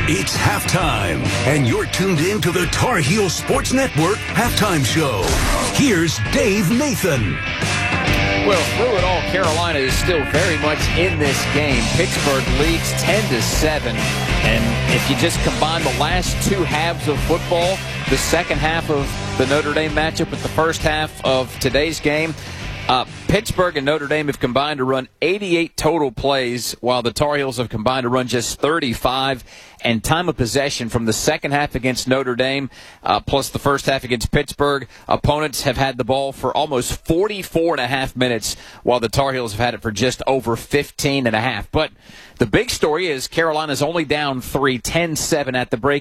It's halftime, and you're tuned in to the Tar Heel Sports Network Halftime Show. Here's Dave Nathan. Well, through it all, Carolina is still very much in this game. Pittsburgh leads 10-7, and if you just combine the last two halves of football, the second half of the Notre Dame matchup with the first half of today's game, Pittsburgh and Notre Dame have combined to run 88 total plays, while the Tar Heels have combined to run just 35. And time of possession from the second half against Notre Dame, plus the first half against Pittsburgh, opponents have had the ball for almost 44.5 minutes, while the Tar Heels have had it for just over 15.5. But the big story is Carolina's only down 3, 10-7 at the break